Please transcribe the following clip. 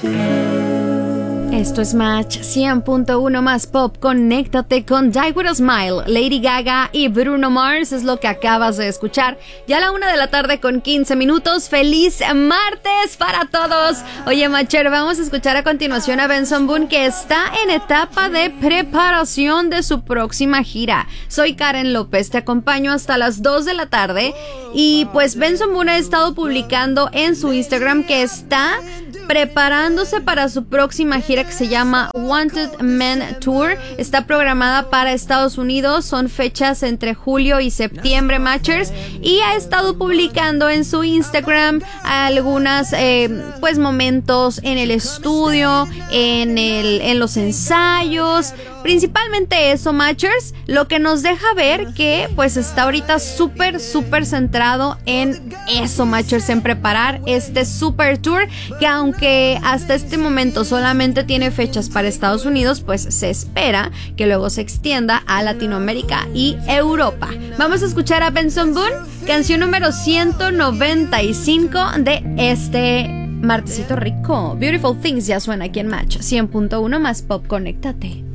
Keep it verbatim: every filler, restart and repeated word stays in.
Esto es Match cien punto uno más pop. Conéctate con Die With A Smile, Lady Gaga y Bruno Mars. Es lo que acabas de escuchar. Ya a la una de la tarde con quince minutos. ¡Feliz martes para todos! Oye, Matcher, vamos a escuchar a continuación a Benson Boone, que está en etapa de preparación de su próxima gira. Soy Karen López, te acompaño hasta las dos de la tarde. Y pues Benson Boone ha estado publicando en su Instagram que está preparándose para su próxima gira que se llama Wanted Men Tour. Está programada para Estados Unidos. Son fechas entre julio y septiembre, Matchers. Y ha estado publicando en su Instagram algunas eh, pues momentos en el estudio, en, el, en los ensayos. Principalmente eso, Matchers, lo que nos deja ver que pues está ahorita súper, súper centrado en eso, Matchers, en preparar este super tour que aunque hasta este momento solamente tiene fechas para Estados Unidos, pues se espera que luego se extienda a Latinoamérica y Europa. Vamos a escuchar a Benson Boone, canción número ciento noventa y cinco de este martesito rico. Beautiful Things ya suena aquí en Match cien punto uno más pop. Conéctate.